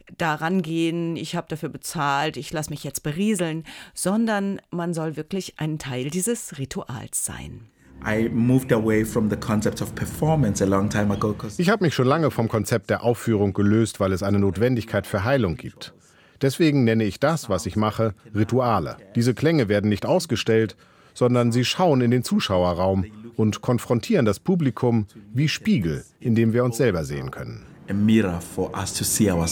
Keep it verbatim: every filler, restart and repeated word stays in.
daran gehen, ich habe dafür bezahlt, ich lasse mich jetzt berieseln, sondern man soll wirklich ein Teil dieses Rituals sein. Ich habe mich schon lange vom Konzept der Aufführung gelöst, weil es eine Notwendigkeit für Heilung gibt. Deswegen nenne ich das, was ich mache, Rituale. Diese Klänge werden nicht ausgestellt, sondern sie schauen in den Zuschauerraum und konfrontieren das Publikum wie Spiegel, in dem wir uns selber sehen können. A mirror for us to see ourselves.